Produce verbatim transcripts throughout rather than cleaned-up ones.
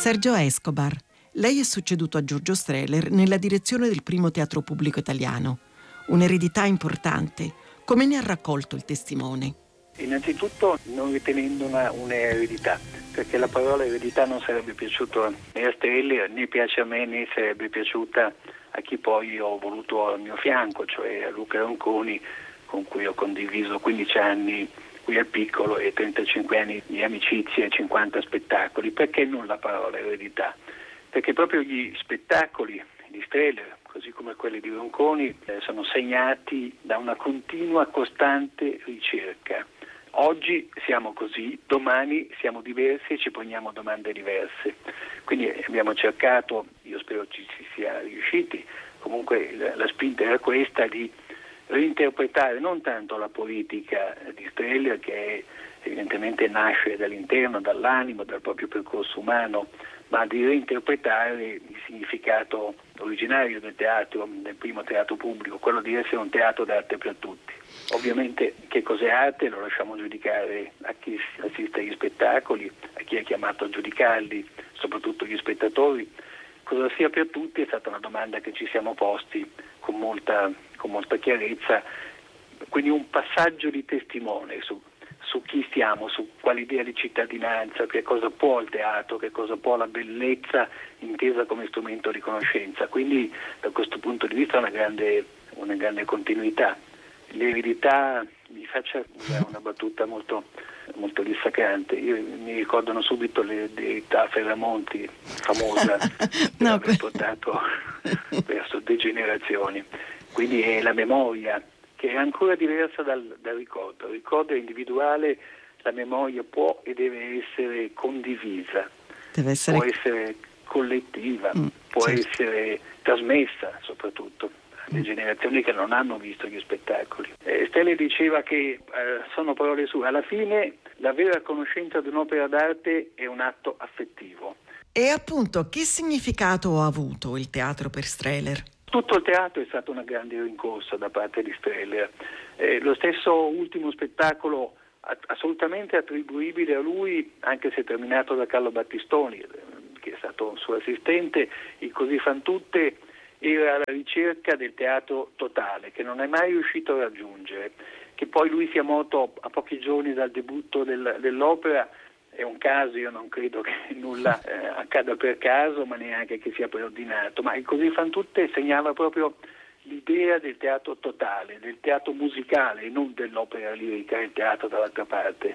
Sergio Escobar. Lei è succeduto a Giorgio Strehler nella direzione del primo teatro pubblico italiano. Un'eredità importante. Come ne ha raccolto il testimone? Innanzitutto non ritenendo una, un'eredità, perché la parola eredità non sarebbe piaciuta né a Strehler, né piace a me, né sarebbe piaciuta a chi poi ho voluto al mio fianco, cioè a Luca Ronconi, con cui ho condiviso quindici anni qui al Piccolo e trentacinque anni di amicizia e cinquanta spettacoli. Perché non la parola eredità? Perché proprio gli spettacoli di Strehler, così come quelli di Ronconi, eh, sono segnati da una continua, costante ricerca. Oggi siamo così, domani siamo diversi e ci poniamo domande diverse. Quindi abbiamo cercato, io spero ci si sia riusciti, comunque la, la spinta era questa di reinterpretare non tanto la politica di Strehler, che evidentemente nasce dall'interno, dall'animo, dal proprio percorso umano, ma di reinterpretare il significato originario del teatro, del primo teatro pubblico, quello di essere un teatro d'arte per tutti. Ovviamente che cos'è arte lo lasciamo giudicare a chi assiste agli spettacoli, a chi è chiamato a giudicarli, soprattutto gli spettatori. Cosa sia per tutti è stata una domanda che ci siamo posti con molta, con molta chiarezza, quindi un passaggio di testimone su, su chi stiamo, su quale idea di cittadinanza, che cosa può il teatro, che cosa può la bellezza intesa come strumento di conoscenza. Quindi da questo punto di vista una grande, una grande continuità. L'eredità, mi faccia una battuta molto, molto dissacrante, io, mi ricordano subito l'eredità Ferramonti, famosa per no, aver portato verso degenerazioni. Quindi è la memoria che è ancora diversa dal, dal ricordo. Il ricordo è individuale, la memoria può e deve essere condivisa, deve essere... può essere collettiva, mm, può certo. essere trasmessa soprattutto le generazioni che non hanno visto gli spettacoli. Eh, Strehler diceva che eh, sono parole sue, alla fine la vera conoscenza di un'opera d'arte è un atto affettivo. E appunto, che significato ha avuto il teatro per Strehler? Tutto il teatro è stata una grande rincorsa da parte di Strehler. Eh, lo stesso ultimo spettacolo assolutamente attribuibile a lui, anche se terminato da Carlo Battistoni, che è stato un suo assistente, il Così fan tutte, era la ricerca del teatro totale, che non è mai riuscito a raggiungere, che poi lui sia morto a pochi giorni dal debutto del, dell'opera, è un caso, io non credo che nulla eh, accada per caso, ma neanche che sia preordinato, ma il Così fan tutte segnava proprio l'idea del teatro totale, del teatro musicale e non dell'opera lirica, il teatro dall'altra parte.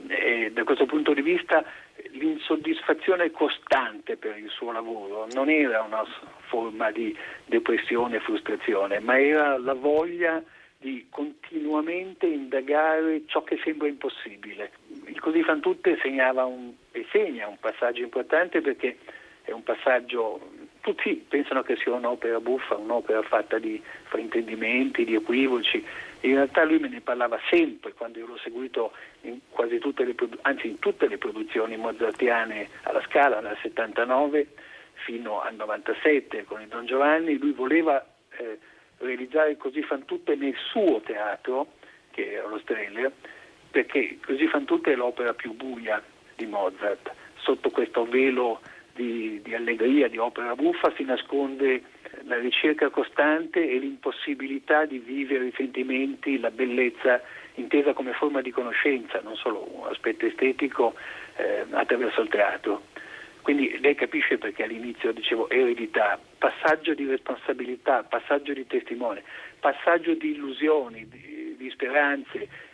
E da questo punto di vista l'insoddisfazione costante per il suo lavoro non era una forma di depressione e frustrazione, ma era la voglia di continuamente indagare ciò che sembra impossibile. Il Così fan tutte segnava un, e segna un passaggio importante, perché è un passaggio, tutti pensano che sia un'opera buffa, un'opera fatta di fraintendimenti, di equivoci. In realtà lui me ne parlava sempre quando io l'ho seguito in quasi tutte le anzi in tutte le produzioni mozartiane alla Scala dal settantanove fino al novantasette con il Don Giovanni. Lui voleva eh, realizzare Così fan tutte nel suo teatro, che era lo Strehler, perché Così fan tutte è l'opera più buia di Mozart. Sotto questo velo di, di allegria, di opera buffa, si nasconde la ricerca costante e l'impossibilità di vivere i sentimenti, la bellezza intesa come forma di conoscenza, non solo un aspetto estetico, eh, attraverso il teatro. Quindi lei capisce perché all'inizio dicevo eredità, passaggio di responsabilità, passaggio di testimone, passaggio di illusioni, di, di speranze,